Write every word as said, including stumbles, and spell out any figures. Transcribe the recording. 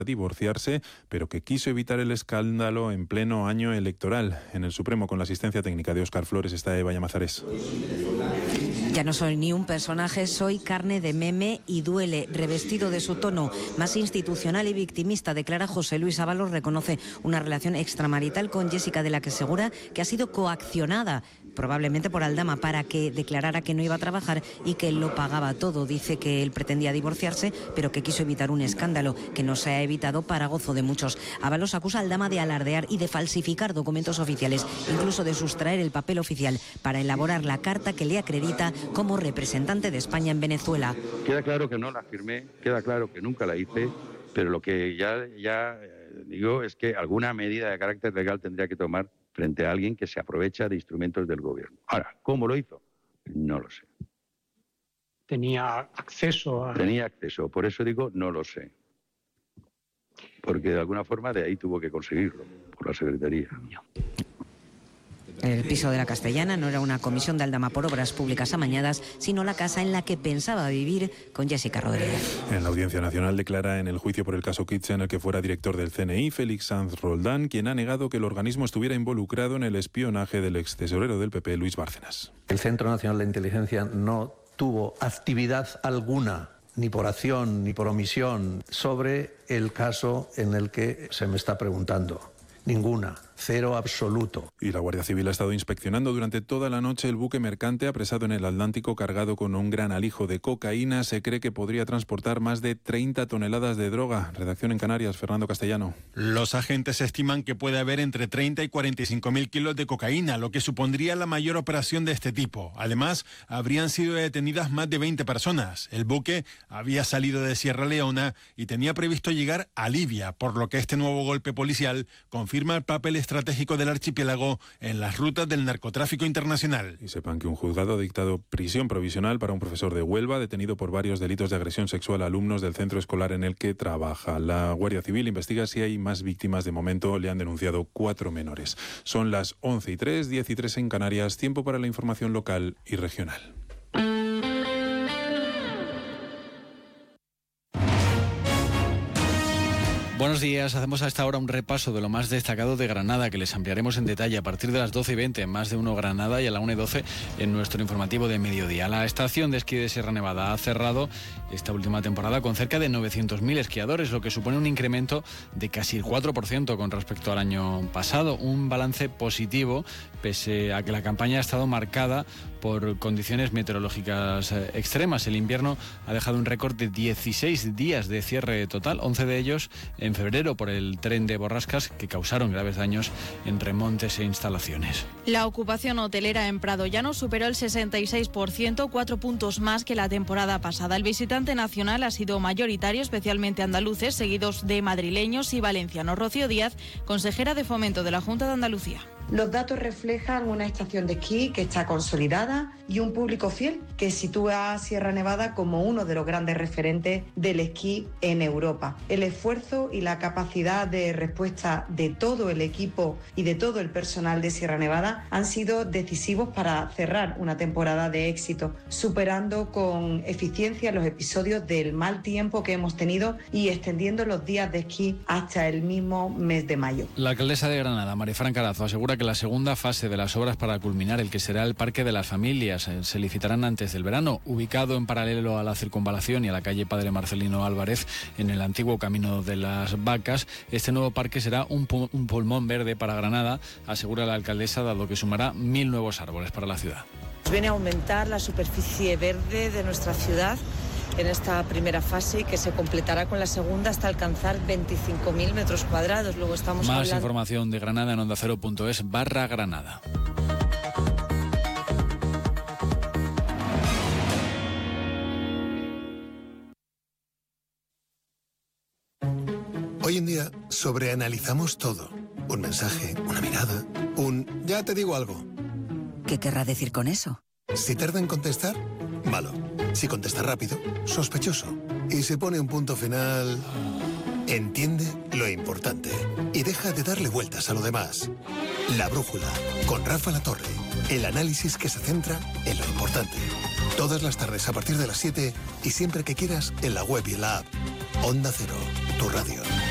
divorciarse, pero que quiso evitar el escándalo en pleno año electoral. En el Supremo, con la asistencia técnica de Óscar Flores, está Eva Llamazares. Ya no soy ni un personaje, soy carne de meme y duele. Revestido de su tono más institucional y victimista, declara José Luis Ábalos, reconoce una relación extramarital con Jessica, de la que asegura que ha sido coaccionada, probablemente por Aldama, para que declarara que no iba a trabajar y que él lo pagaba todo. Dice que él pretendía divorciarse, pero que quiso evitar un escándalo que no se ha evitado para gozo de muchos. Ábalos acusa a Aldama de alardear y de falsificar documentos oficiales, incluso de sustraer el papel oficial para elaborar la carta que le acredita como representante de España en Venezuela. Queda claro que no la firmé, queda claro que nunca la hice, pero lo que ya, ya digo es que alguna medida de carácter legal tendría que tomar frente a alguien que se aprovecha de instrumentos del gobierno. Ahora, ¿cómo lo hizo? No lo sé. Tenía acceso a... Tenía acceso, por eso digo no lo sé. Porque de alguna forma de ahí tuvo que conseguirlo, por la Secretaría. El piso de la Castellana no era una comisión de Aldama por obras públicas amañadas, sino la casa en la que pensaba vivir con Jessica Rodríguez. En la Audiencia Nacional declara en el juicio por el caso Kitchen, en el que fuera director del C N I, Félix Sanz Roldán, quien ha negado que el organismo estuviera involucrado en el espionaje del ex tesorero del P P, Luis Bárcenas. El Centro Nacional de Inteligencia no tuvo actividad alguna, ni por acción ni por omisión, sobre el caso en el que se me está preguntando. Ninguna. Cero absoluto. Y la Guardia Civil ha estado inspeccionando durante toda la noche el buque mercante apresado en el Atlántico cargado con un gran alijo de cocaína. Se cree que podría transportar más de treinta toneladas de droga. Redacción en Canarias, Fernando Castellano. Los agentes estiman que puede haber entre treinta y cuarenta y cinco mil kilos de cocaína, lo que supondría la mayor operación de este tipo. Además, habrían sido detenidas más de veinte personas. El buque había salido de Sierra Leona y tenía previsto llegar a Libia, por lo que este nuevo golpe policial confirma el papel estratégico del archipiélago en las rutas del narcotráfico internacional. Y sepan que un juzgado ha dictado prisión provisional para un profesor de Huelva detenido por varios delitos de agresión sexual a alumnos del centro escolar en el que trabaja. La Guardia Civil investiga si hay más víctimas. De momento le han denunciado cuatro menores. Son las once y tres, diez y tres en Canarias. Tiempo para la información local y regional. Buenos días, hacemos a esta hora un repaso de lo más destacado de Granada, que les ampliaremos en detalle a partir de las doce y veinte en Más de Uno Granada y a la una y doce en nuestro informativo de mediodía. La estación de esquí de Sierra Nevada ha cerrado esta última temporada con cerca de novecientos mil esquiadores, lo que supone un incremento de casi el cuatro por ciento con respecto al año pasado. Un balance positivo, pese a que la campaña ha estado marcada por condiciones meteorológicas extremas. El invierno ha dejado un récord de dieciséis días de cierre total, once de ellos en febrero por el tren de borrascas que causaron graves daños en remontes e instalaciones. La ocupación hotelera en Prado Llano superó el sesenta y seis por ciento, cuatro puntos más que la temporada pasada. El visitante nacional ha sido mayoritario, especialmente andaluces, seguidos de madrileños y valencianos. Rocío Díaz, consejera de Fomento de la Junta de Andalucía. Los datos reflejan una estación de esquí que está consolidada y un público fiel que sitúa a Sierra Nevada como uno de los grandes referentes del esquí en Europa. El esfuerzo y la capacidad de respuesta de todo el equipo y de todo el personal de Sierra Nevada han sido decisivos para cerrar una temporada de éxito, superando con eficiencia los episodios del mal tiempo que hemos tenido y extendiendo los días de esquí hasta el mismo mes de mayo. La alcaldesa de Granada, Marifran Carazo, asegura que la segunda fase de las obras para culminar el que será el Parque de las Familias se licitarán antes del verano. Ubicado en paralelo a la Circunvalación y a la calle Padre Marcelino Álvarez, en el antiguo Camino de las Vacas, este nuevo parque será un, pu- un pulmón verde para Granada, asegura la alcaldesa, dado que sumará mil nuevos árboles para la ciudad. Viene a aumentar la superficie verde de nuestra ciudad en esta primera fase, que se completará con la segunda hasta alcanzar veinticinco mil metros cuadrados. Luego estamos Más hablando... información de Granada en onda cero punto es barra Granada. Hoy en día sobreanalizamos todo. Un mensaje, una mirada, un... ya te digo algo. ¿Qué querrá decir con eso? Si tarda en contestar, malo. Si contesta rápido, sospechoso. Y si pone un punto final... entiende lo importante y deja de darle vueltas a lo demás. La Brújula, con Rafa Latorre. El análisis que se centra en lo importante. Todas las tardes a partir de las siete y siempre que quieras en la web y en la app. Onda Cero, tu radio.